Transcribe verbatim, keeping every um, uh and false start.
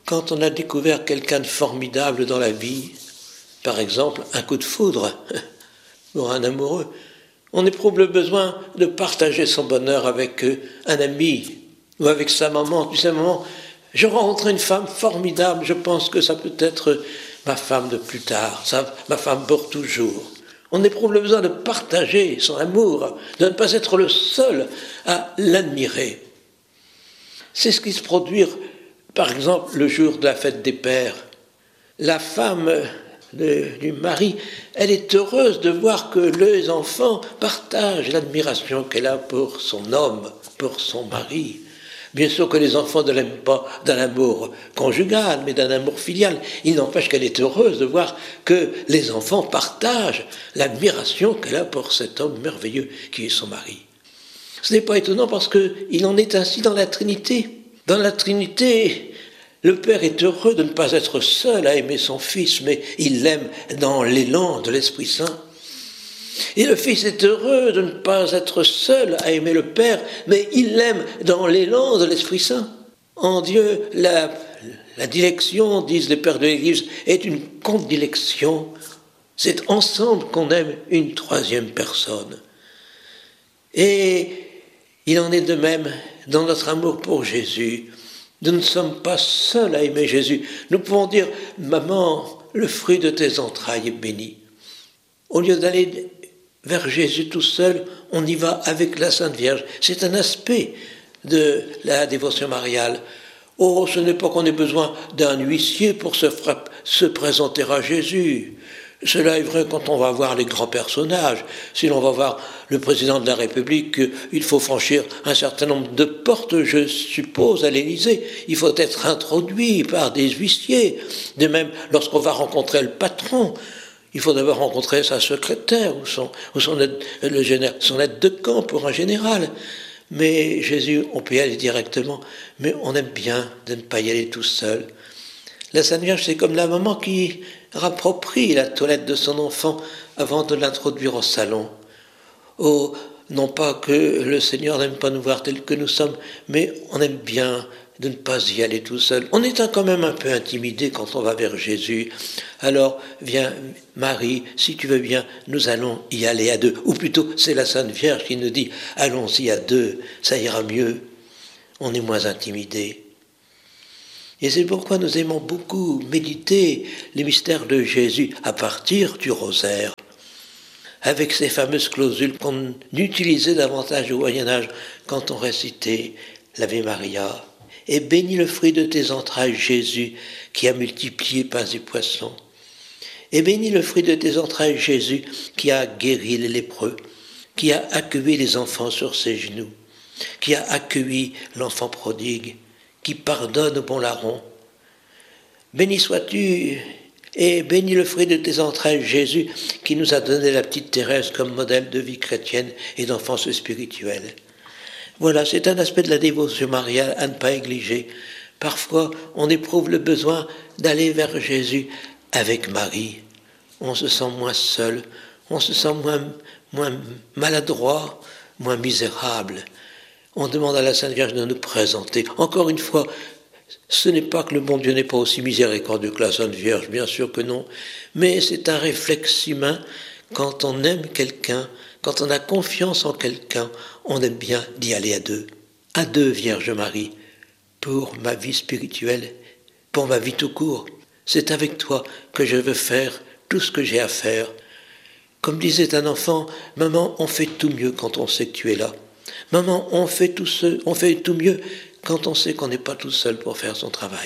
Quand on a découvert quelqu'un de formidable dans la vie, par exemple un coup de foudre pour un amoureux, on éprouve le besoin de partager son bonheur avec un ami ou avec sa maman. Tu sais, maman, je rencontre une femme formidable, je pense que ça peut être ma femme de plus tard, ça, ma femme pour toujours. On éprouve le besoin de partager son amour, de ne pas être le seul à l'admirer. C'est ce qui se produit, par exemple, le jour de la fête des pères. La femme de, du mari, elle est heureuse de voir que les enfants partagent l'admiration qu'elle a pour son homme, pour son mari. Bien sûr que les enfants ne l'aiment pas d'un amour conjugal, mais d'un amour filial. Il n'empêche qu'elle est heureuse de voir que les enfants partagent l'admiration qu'elle a pour cet homme merveilleux qui est son mari. Ce n'est pas étonnant parce qu'il en est ainsi dans la Trinité. Dans la Trinité, le Père est heureux de ne pas être seul à aimer son Fils, mais il l'aime dans l'élan de l'Esprit Saint. Et le Fils est heureux de ne pas être seul à aimer le Père, mais il l'aime dans l'élan de l'Esprit Saint. En Dieu, la, la dilection, disent les pères de l'Église, est une condilection. C'est ensemble qu'on aime une troisième personne. Et il en est de même dans notre amour pour Jésus. Nous ne sommes pas seuls à aimer Jésus. Nous pouvons dire, maman, le fruit de tes entrailles est béni. Au lieu d'aller vers Jésus tout seul, on y va avec la Sainte Vierge. C'est un aspect de la dévotion mariale. Oh, ce n'est pas qu'on ait besoin d'un huissier pour se, frappe, se présenter à Jésus. Cela est vrai quand on va voir les grands personnages. Si l'on va voir le président de la République, il faut franchir un certain nombre de portes, je suppose, à l'Élysée. Il faut être introduit par des huissiers. De même, lorsqu'on va rencontrer le patron, il faut d'abord rencontrer sa secrétaire ou son, ou son, aide, le général, son aide de camp pour un général. Mais Jésus, on peut y aller directement, mais on aime bien de ne pas y aller tout seul. La Sainte Vierge, c'est comme la maman qui rapproprie la toilette de son enfant avant de l'introduire au salon. Oh, non pas que le Seigneur n'aime pas nous voir tels que nous sommes, mais on aime bien de ne pas y aller tout seul. On est quand même un peu intimidé quand on va vers Jésus. Alors, viens, Marie, si tu veux bien, nous allons y aller à deux. Ou plutôt, c'est la Sainte Vierge qui nous dit, allons-y à deux, ça ira mieux. On est moins intimidé. Et c'est pourquoi nous aimons beaucoup méditer les mystères de Jésus à partir du rosaire, avec ces fameuses clausules qu'on utilisait davantage au Moyen-Âge quand on récitait l'Ave Maria. Et bénis le fruit de tes entrailles, Jésus, qui a multiplié pains et poissons. Et bénis le fruit de tes entrailles, Jésus, qui a guéri les lépreux, qui a accueilli les enfants sur ses genoux, qui a accueilli l'enfant prodigue, qui pardonne au bon larron. Béni sois-tu, et bénis le fruit de tes entrailles, Jésus, qui nous a donné la petite Thérèse comme modèle de vie chrétienne et d'enfance spirituelle. Voilà, c'est un aspect de la dévotion mariale à ne pas négliger. Parfois, on éprouve le besoin d'aller vers Jésus avec Marie. On se sent moins seul, on se sent moins, moins maladroit, moins misérable. On demande à la Sainte Vierge de nous présenter. Encore une fois, ce n'est pas que le bon Dieu n'est pas aussi miséricordieux que la Sainte Vierge, bien sûr que non, mais c'est un réflexe humain. Quand on aime quelqu'un, quand on a confiance en quelqu'un, on aime bien d'y aller à deux. À deux, Vierge Marie, pour ma vie spirituelle, pour ma vie tout court. C'est avec toi que je veux faire tout ce que j'ai à faire. Comme disait un enfant, « Maman, on fait tout mieux quand on sait que tu es là. Maman, on fait tout, ce, on fait tout mieux quand on sait qu'on n'est pas tout seul pour faire son travail. »